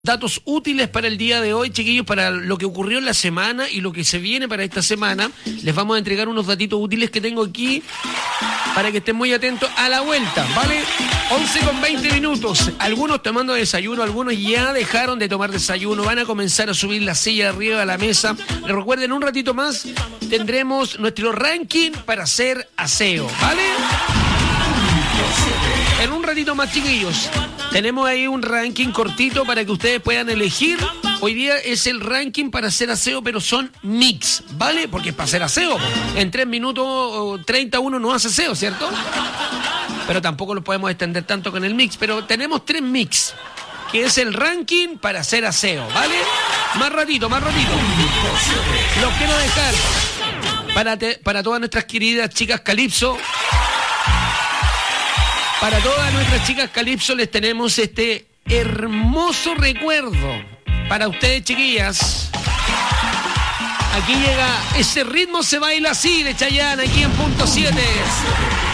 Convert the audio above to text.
Datos útiles para el día de hoy, chiquillos, para lo que ocurrió en la semana y lo que se viene para esta semana. Les vamos a entregar unos datitos útiles que tengo aquí para que estén muy atentos a la vuelta, ¿vale? 11:20. Algunos tomando desayuno, algunos ya dejaron de tomar desayuno, van a comenzar a subir la silla de arriba de la mesa. Les recuerden, un ratito más tendremos nuestro ranking para hacer aseo, ¿vale? En un ratito más, chiquillos, tenemos ahí un ranking cortito para que ustedes puedan elegir. Hoy día es el ranking para hacer aseo, pero son mix, ¿vale? Porque es para hacer aseo. En 3 minutos 30 uno no hace aseo, ¿cierto? Pero tampoco lo podemos extender tanto con el mix. Pero tenemos 3 mix, que es el ranking para hacer aseo, ¿vale? Más ratito. Los quiero dejar para todas nuestras queridas chicas Calypso. Para todas nuestras chicas Calypso les tenemos este hermoso recuerdo. Para ustedes, chiquillas. Aquí llega Ese Ritmo Se Baila Así de Chayanne, aquí en punto 7.